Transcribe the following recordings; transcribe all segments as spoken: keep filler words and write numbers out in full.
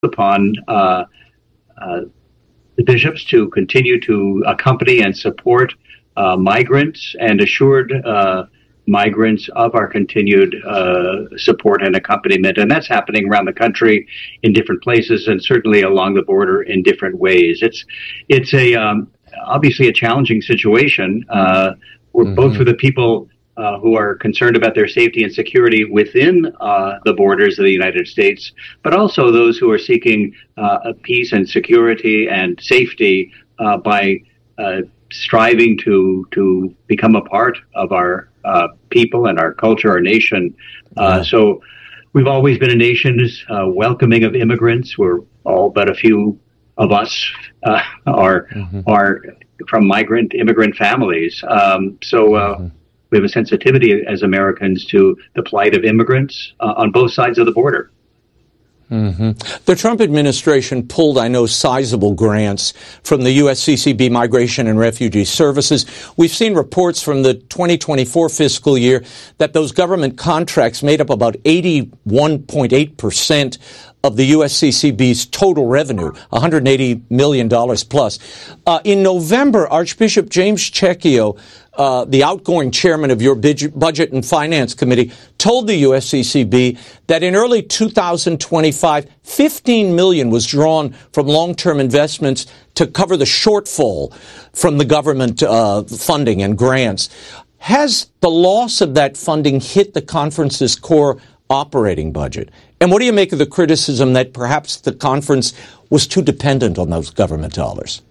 upon uh, uh, the bishops to continue to accompany and support uh, migrants and assured uh, migrants of our continued uh, support and accompaniment. And that's happening around the country in different places and certainly along the border in different ways. It's it's a um, obviously a challenging situation, uh, mm-hmm. both for the people uh, who are concerned about their safety and security within uh, the borders of the United States, but also those who are seeking uh, peace and security and safety uh, by uh, striving to to become a part of our uh, people and our culture, our nation. Uh, yeah. So we've always been a nation uh, welcoming of immigrants. We're all but a few of us uh, are mm-hmm. are from migrant immigrant families. Um, so uh, mm-hmm. we have a sensitivity as Americans to the plight of immigrants uh, on both sides of the border. Mm-hmm. The Trump administration pulled, I know, sizable grants from the U S C C B Migration and Refugee Services. We've seen reports from the twenty twenty-four fiscal year that those government contracts made up about eighty-one point eight percent of the U S C C B's total revenue, one hundred eighty million dollars plus. Uh, in November, Archbishop James Checchio, uh, the outgoing chairman of your Budget and Finance Committee, told the U S C C B that in early two thousand twenty-five, fifteen million dollars was drawn from long-term investments to cover the shortfall from the government uh, funding and grants. Has the loss of that funding hit the conference's core operating budget? And what do you make of the criticism that perhaps the conference was too dependent on those government dollars?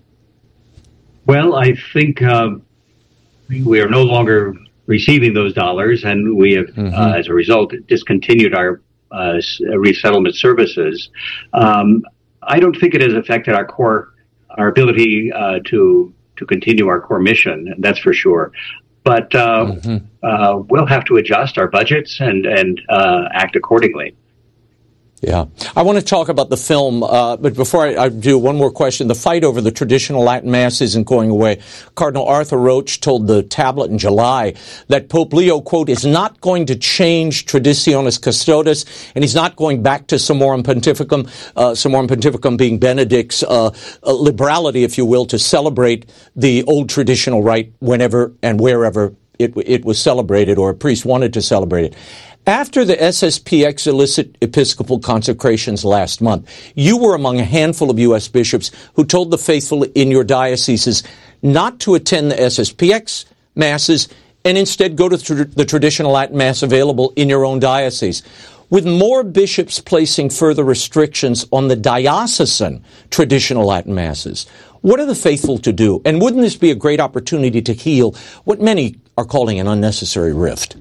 Well, I think uh, we are no longer receiving those dollars, and we have, mm-hmm. uh, as a result, discontinued our uh, resettlement services. Um, I don't think it has affected our core, our ability uh, to to continue our core mission. That's for sure. But uh, mm-hmm. uh, we'll have to adjust our budgets and and uh, act accordingly. Yeah. I want to talk about the film, uh, but before I, I do, one more question. The fight over the traditional Latin Mass isn't going away. Cardinal Arthur Roach told the Tablet in July that Pope Leo, quote, is not going to change Traditionis Custodes, and he's not going back to Summorum Pontificum, uh, Summorum Pontificum being Benedict's uh, uh, liberality, if you will, to celebrate the old traditional rite whenever and wherever it, it was celebrated or a priest wanted to celebrate it. After the S S P X illicit episcopal consecrations last month, you were among a handful of U S bishops who told the faithful in your dioceses not to attend the S S P X masses and instead go to tr- the traditional Latin Mass available in your own diocese. With more bishops placing further restrictions on the diocesan traditional Latin Masses, what are the faithful to do? And wouldn't this be a great opportunity to heal what many are calling an unnecessary rift?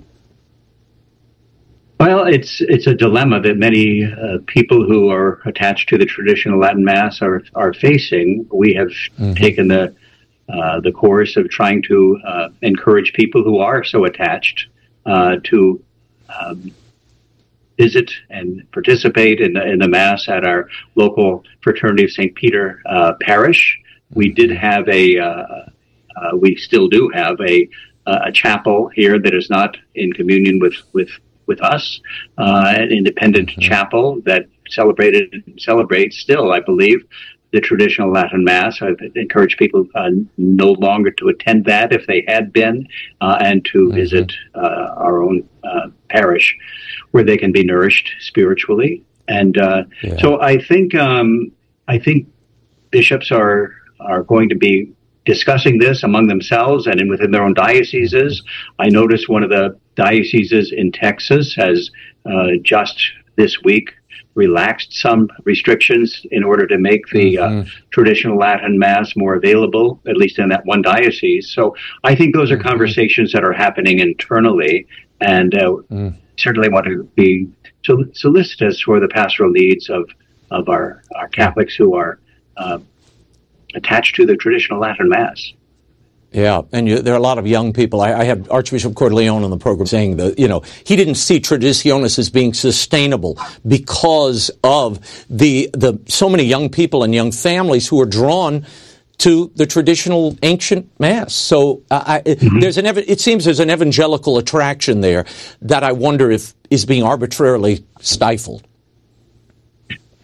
Well, it's it's a dilemma that many uh, people who are attached to the traditional Latin Mass are are facing. We have mm-hmm. taken the uh, the course of trying to uh, encourage people who are so attached uh, to um, visit and participate in the, in the Mass at our local Fraternity of Saint Peter uh, parish. We did have a, uh, uh, we still do have a a chapel here that is not in communion with with. with us, uh, an independent mm-hmm. chapel that celebrated celebrates still, I believe, the traditional Latin Mass. I've encouraged people uh, no longer to attend that if they had been, uh, and to mm-hmm. visit uh, our own uh, parish where they can be nourished spiritually. And uh, yeah. so I think um, I think bishops are are going to be discussing this among themselves and in, within their own dioceses. I noticed one of the dioceses in Texas has uh, just this week relaxed some restrictions in order to make the mm-hmm. uh, traditional Latin Mass more available, at least in that one diocese. So I think those are mm-hmm. conversations that are happening internally, and uh, mm. certainly want to be solicitous for the pastoral needs of, of our, our Catholics who are uh, attached to the traditional Latin Mass. Yeah, and you, there are a lot of young people. I, I had Archbishop Cordileone on the program saying that, you know, he didn't see Traditionis as being sustainable because of the the so many young people and young families who are drawn to the traditional ancient Mass. So uh, I, mm-hmm. there's an it seems there's an evangelical attraction there that I wonder if is being arbitrarily stifled.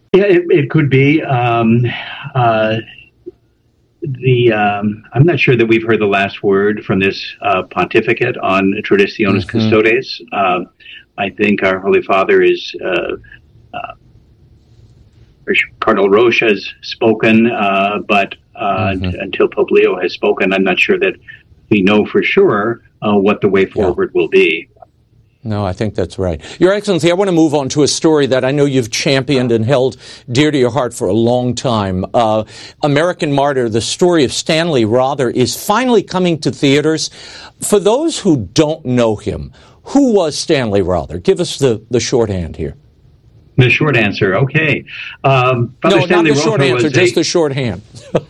Yeah, it, it could be. Um, uh, the um, I'm not sure that we've heard the last word from this uh, pontificate on Traditionis mm-hmm. Custodes. Uh, I think our Holy Father is, uh, uh, Cardinal Roche has spoken, uh, but uh, mm-hmm. t- until Pope Leo has spoken, I'm not sure that we know for sure uh, what the way forward yeah. will be. No, I think that's right. Your Excellency, I want to move on to a story that I know you've championed and held dear to your heart for a long time. Uh, American Martyr, the story of Stanley Rother, is finally coming to theaters. For those who don't know him, who was Stanley Rother? Give us the, the shorthand here. The short answer, okay. Um, no, Stanley not the short Rother answer, just a, the shorthand.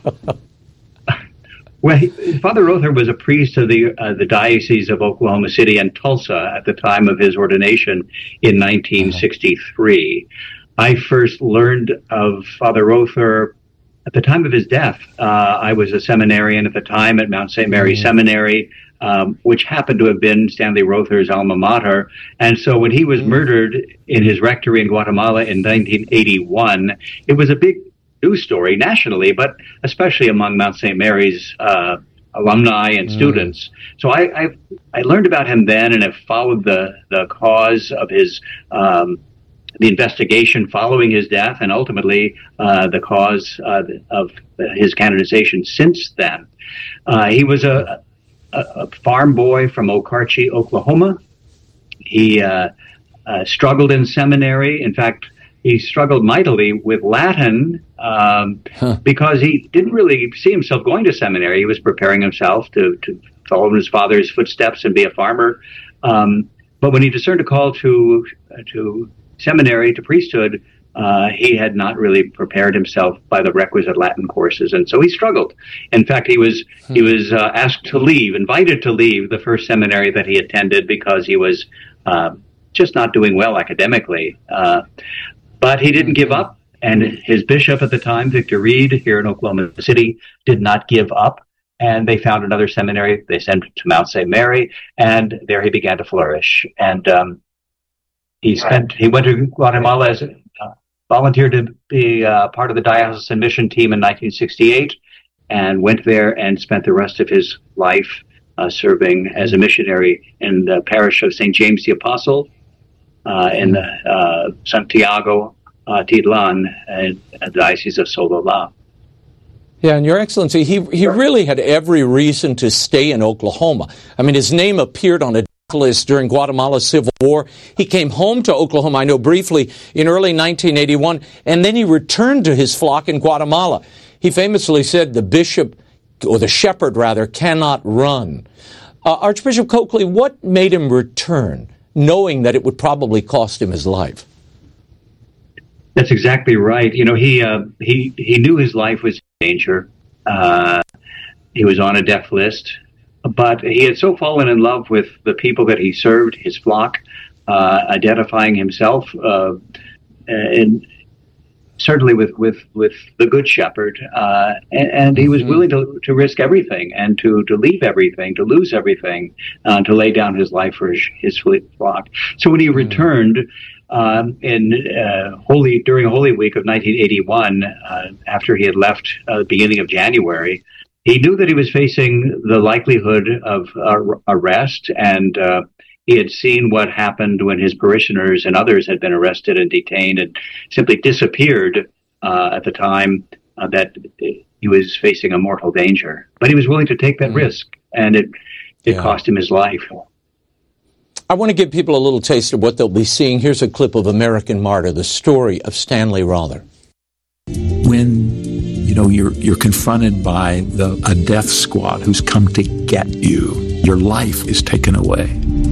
Well, he, Father Rother was a priest of the uh, the Diocese of Oklahoma City and Tulsa at the time of his ordination in nineteen sixty-three. Uh-huh. I first learned of Father Rother at the time of his death. Uh, I was a seminarian at the time at Mount Saint Mary mm-hmm. Seminary, um, which happened to have been Stanley Rother's alma mater. And so when he was mm-hmm. murdered in his rectory in Guatemala in nineteen eighty-one, it was a big news story nationally, but especially among Mount Saint Mary's uh, alumni and mm. students. So I, I I learned about him then, and have followed the the cause of his um, the investigation following his death, and ultimately uh, the cause uh, of his canonization since then. Uh, he was a, a, a farm boy from Okarche, Oklahoma. He uh, uh, struggled in seminary. In fact, he struggled mightily with Latin um, huh. because he didn't really see himself going to seminary. He was preparing himself to, to follow in his father's footsteps and be a farmer. Um, but when he discerned a call to to seminary, to priesthood, uh, he had not really prepared himself by the requisite Latin courses, and so he struggled. In fact, he was hmm. he was uh, asked to leave, invited to leave the first seminary that he attended because he was uh, just not doing well academically. Uh, But he didn't give up, and his bishop at the time, Victor Reed, here in Oklahoma City, did not give up, and they found another seminary. They sent him to Mount Saint Mary, and there he began to flourish. And um, he spent he went to Guatemala as a uh, volunteered to be uh, part of the diocesan mission team in nineteen sixty-eight, and went there and spent the rest of his life uh, serving as a missionary in the parish of Saint James the Apostle, Uh, in the, uh, Santiago uh, Tidlan, uh, the Diocese of Sololá. Yeah, and Your Excellency, he he really had every reason to stay in Oklahoma. I mean, his name appeared on a list during Guatemala's Civil War. He came home to Oklahoma, I know briefly, in early nineteen eighty-one, and then he returned to his flock in Guatemala. He famously said the bishop, or the shepherd rather, cannot run. Uh, Archbishop Coakley, what made him return, knowing that it would probably cost him his life? That's exactly right. You know, he uh, he he knew his life was in danger. Uh, he was on a death list, but he had so fallen in love with the people that he served, his flock, uh, identifying himself, uh, and certainly with, with, with the Good Shepherd, uh, and, and he was willing to, to risk everything and to, to leave everything, to lose everything, uh, to lay down his life for his, his flock. So when he returned um, in uh, Holy during Holy Week of nineteen eighty-one, uh, after he had left uh, the beginning of January, he knew that he was facing the likelihood of uh, arrest, and uh, he had seen what happened when his parishioners and others had been arrested and detained and simply disappeared uh, at the time uh, that he was facing a mortal danger. But he was willing to take that mm. risk, and it it yeah. cost him his life. I want to give people a little taste of what they'll be seeing. Here's a clip of American Martyr, the story of Stanley Rother. When, you know, you're you're confronted by the a death squad who's come to get you, your life is taken away.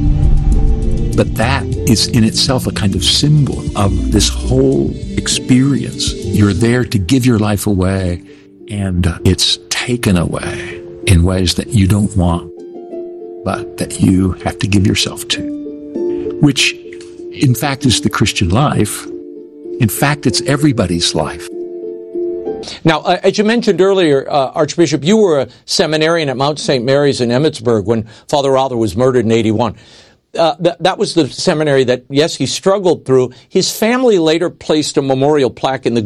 But that is in itself a kind of symbol of this whole experience. You're there to give your life away, and it's taken away in ways that you don't want, but that you have to give yourself to, which, in fact, is the Christian life. In fact, it's everybody's life. Now, uh, as you mentioned earlier, uh, Archbishop, you were a seminarian at Mount Saint Mary's in Emmitsburg when Father Rother was murdered in eighty-one. uh, th- that was the seminary that, yes, he struggled through. His family later placed a memorial plaque in the